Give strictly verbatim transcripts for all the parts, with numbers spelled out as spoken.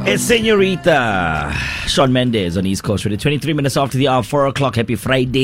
It's Senorita Shawn Mendes on East Coast Radio. twenty-three minutes after the hour, four o'clock. Happy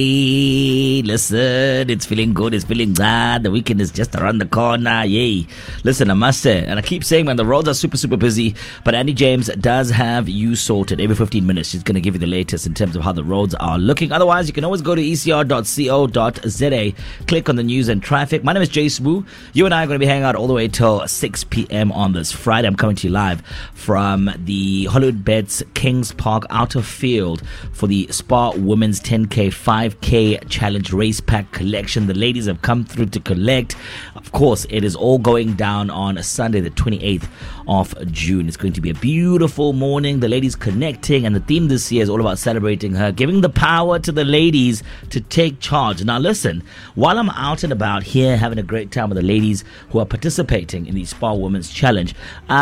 Friday. Listen, it's feeling good. It's feeling bad. The weekend is just around the corner. Yay. Listen, I must say, and I keep saying, man, the roads are super, super busy, but Andy James does have you sorted. Every fifteen minutes, she's going to give you the latest in terms of how the roads are looking. Otherwise, you can always go to e c r dot co dot z a, click on the news and traffic. My name is Jay Smoo. You and I are going to be hanging out all the way till six p.m. on this Friday. I'm coming to you live from the The Hollywood Bets Kings Park outer field for the Spa Women's ten K, five K Challenge Race Pack Collection. The ladies have come through to collect. Of course, it is all going down on a Sunday, the twenty-eighth of June. It's going to be a beautiful morning. The ladies connecting, and the theme this year is all about celebrating her, giving the power to the ladies to take charge. Now listen, while I'm out and about here having a great time with the ladies who are participating in the Spa Women's Challenge,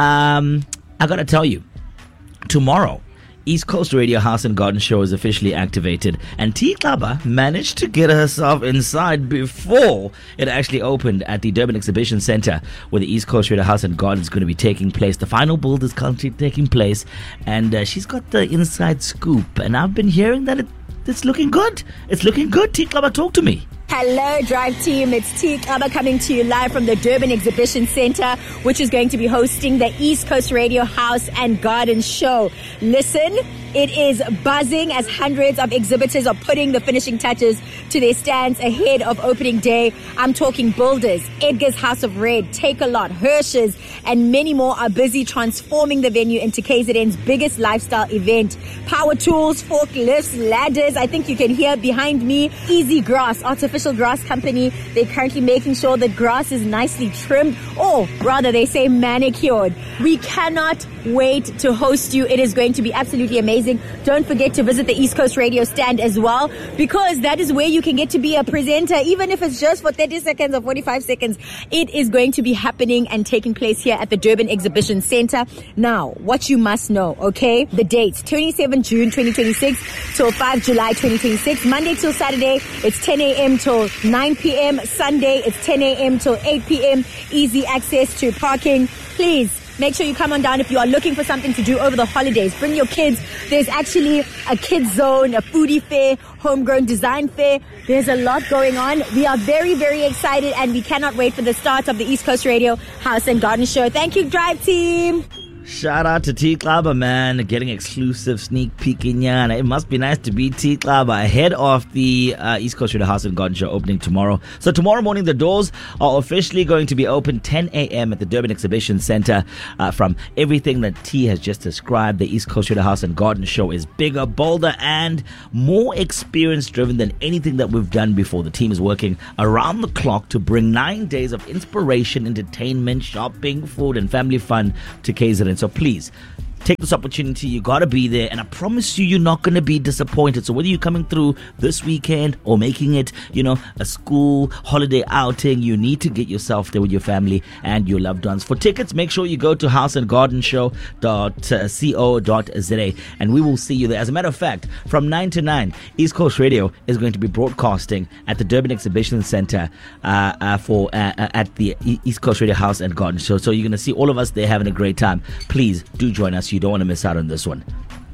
um, I gotta tell you, tomorrow, East Coast Radio House and Garden Show is officially activated, and T Klaba managed to get herself inside before it actually opened at the Durban Exhibition Centre, where the East Coast Radio House and Garden is going to be taking place. The final build is currently taking place, and uh, she's got the inside scoop, and I've been hearing that it, it's looking good. It's looking good. T Klaba, talk to me. Hello, Drive Team. It's T Klaba coming to you live from the Durban Exhibition Centre, which is going to be hosting the East Coast Radio House and Garden Show. Listen, it is buzzing as hundreds of exhibitors are putting the finishing touches to their stands ahead of opening day. I'm talking Builders, Edgar's House of Red, Take a Lot, Hirsch's, and many more are busy transforming the venue into K Z N's biggest lifestyle event. Power tools, forklifts, ladders. I think you can hear behind me, Easy Grass, artificial grass company. They're currently making sure that grass is nicely trimmed, or rather they say manicured. We cannot wait to host you. It is going to be absolutely amazing. Don't forget to visit the East Coast Radio stand as well, because that is where you can get to be a presenter, even if it's just for thirty seconds or forty-five seconds. It is going to be happening and taking place here at the Durban Exhibition Centre. Now, what you must know, okay? The dates, twenty-seventh June twenty twenty-six till five July twenty twenty-six. Monday till Saturday, it's ten a.m. till nine p.m. Sunday, it's ten a.m. till eight p.m. Easy access to parking. Please make sure you come on down if you are looking for something to do over the holidays. Bring your kids. There's actually a kids zone, a foodie fair, homegrown design fair. There's a lot going on. We are very, very excited, and we cannot wait for the start of the East Coast Radio House and Garden Show. Thank you, Drive Team. Shout out to T Klaba, man, getting exclusive sneak peek in Yana. It must be nice to be T Klaba ahead of the uh, East Coast Radio House and Garden Show opening tomorrow. So tomorrow morning, the doors are officially going to be open ten a.m. at the Durban Exhibition Centre. Uh, from everything that T has just described, the East Coast Radio House and Garden Show is bigger, bolder, and more experience-driven than anything that we've done before. The team is working around the clock to bring nine days of inspiration, entertainment, shopping, food, and family fun to K Z N. So please, take this opportunity. You got to be there, and I promise you, you're not going to be disappointed. So whether you're coming through this weekend or making it, you know, a school holiday outing, you need to get yourself there with your family and your loved ones. For tickets, make sure you go to house and garden show dot co dot z a, and we will see you there. As a matter of fact, from nine to nine, East Coast Radio is going to be broadcasting at the Durban Exhibition Centre uh, uh, for uh, uh, at the East Coast Radio House and Garden Show. So you're going to see all of us there having a great time. Please do join us. You don't want to miss out on this one.